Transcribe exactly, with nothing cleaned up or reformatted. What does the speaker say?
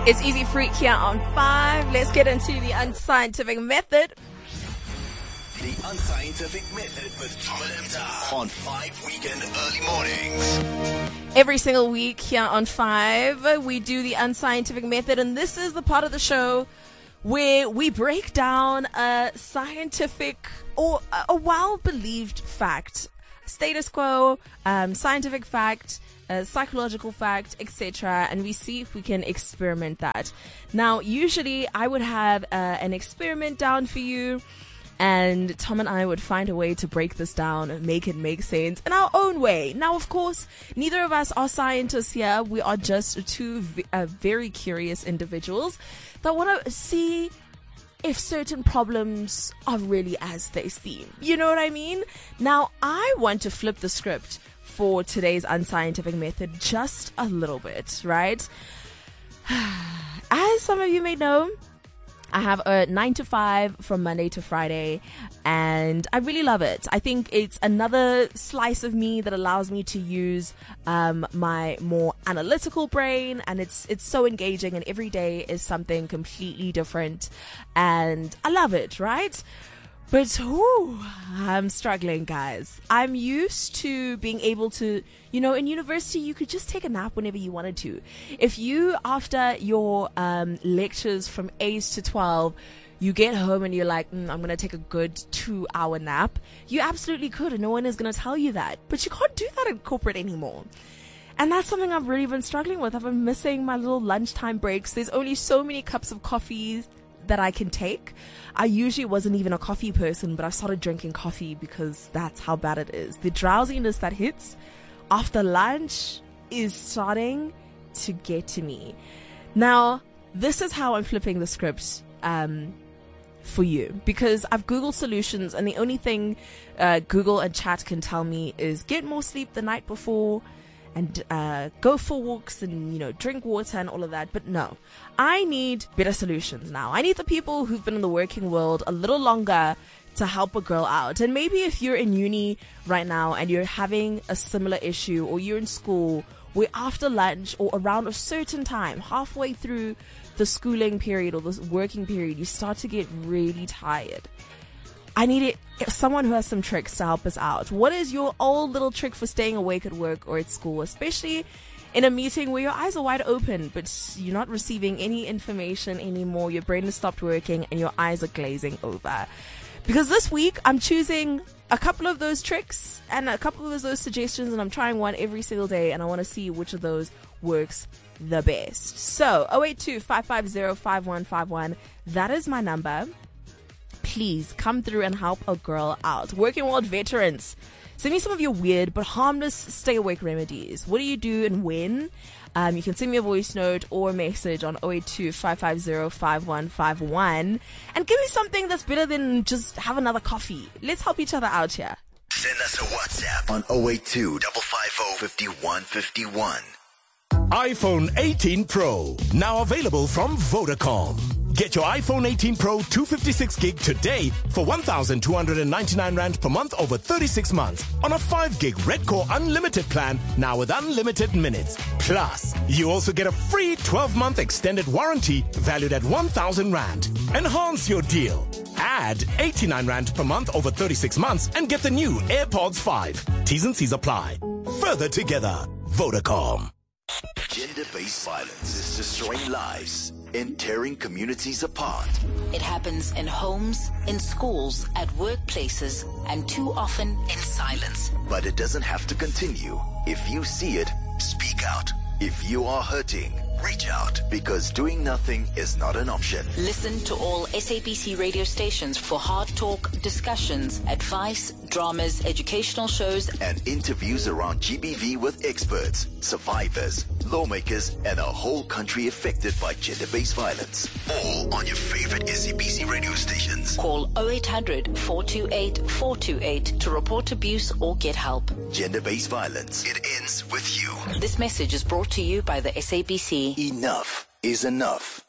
It's Easy Fruit here on five. Let's get into the unscientific method. The Unscientific Method with Tom and Imta on five Weekend Early Mornings. Every single week here on five, we do the Unscientific Method, and this is the part of the show where we break down a scientific or a well-believed fact, status quo, um, scientific fact, a psychological fact, et cetera, and we see if we can experiment that. Now, usually I would have uh, an experiment down for you, and Tom and I would find a way to break this down and make it make sense in our own way. Now, of course, neither of us are scientists here. We are just two v- uh, very curious individuals that want to see if certain problems are really as they seem. You know what I mean? Now, I want to flip the script for today's unscientific method just a little bit, right? As some of you may know, I have a nine to five from Monday to Friday, and I really love it. I think it's another slice of me that allows me to use um, my more analytical brain, and it's it's so engaging, and every day is something completely different, and I love it, right? But whew, I'm struggling, guys. I'm used to being able to, you know, in university, you could just take a nap whenever you wanted to. If you, after your um, lectures from eight to twelve, you get home and you're like, mm, I'm going to take a good two hour nap, you absolutely could, and no one is going to tell you that. But you can't do that in corporate anymore. And that's something I've really been struggling with. I've been missing my little lunchtime breaks. There's only so many cups of coffee that I can take. I usually wasn't even a coffee person, but I started drinking coffee because that's how bad it is. The drowsiness that hits after lunch is starting to get to me. Now, this is how I'm flipping the script um, for you, because I've Googled solutions, and the only thing uh, Google and chat can tell me is get more sleep the night before, and uh, go for walks and, you know, drink water and all of that. But no, I need better solutions now. I need the people who've been in the working world a little longer to help a girl out. And maybe if you're in uni right now and you're having a similar issue, or you're in school where after lunch or around a certain time, halfway through the schooling period or the working period, you start to get really tired. I need it, someone who has some tricks to help us out. What is your old little trick for staying awake at work or at school, especially in a meeting where your eyes are wide open, but you're not receiving any information anymore, your brain has stopped working, and your eyes are glazing over? Because this week, I'm choosing a couple of those tricks and a couple of those suggestions, and I'm trying one every single day, and I want to see which of those works the best. So, zero eight two, five five zero, five one five one, that is my number. Please come through and help a girl out. Working world veterans, send me some of your weird but harmless stay awake remedies. What do you do and when? Um, you can send me a voice note or a message on zero eight two, five five zero, five one five one, and give me something that's better than just have another coffee. Let's help each other out here. Send us a WhatsApp on zero eight two, five five zero, five one five one. iPhone eighteen Pro, now available from Vodacom. Get your iPhone eighteen Pro two fifty-six gig today for one thousand two hundred ninety-nine rand per month over thirty-six months on a five gig Red Core Unlimited plan, now with unlimited minutes. Plus, you also get a free twelve month extended warranty valued at one thousand rand. Enhance your deal. Add eighty-nine rand per month over thirty-six months and get the new AirPods five. T's and C's apply. Further together, Vodacom. Gender-based violence is destroying lives and tearing communities apart. It happens in homes, in schools, at workplaces, and too often in silence. But it doesn't have to continue. If you see it, speak out. If you are hurting, reach out, because doing nothing is not an option. Listen to all S A B C radio stations for hard talk, discussions, advice, dramas, educational shows, and interviews around G B V with experts, survivors, lawmakers, and a whole country affected by gender-based violence. All on your favorite S A B C radio stations. Call zero eight hundred, four two eight, four two eight to report abuse or get help. Gender-based violence. It ends with you. This message is brought to you by the S A B C. Enough is enough.